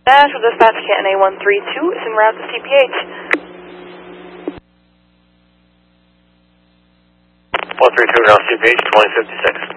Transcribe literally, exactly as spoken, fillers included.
Nashville Dispatch, K N A one three two is en route to C P H. one three two, now C P H, twenty fifty-six.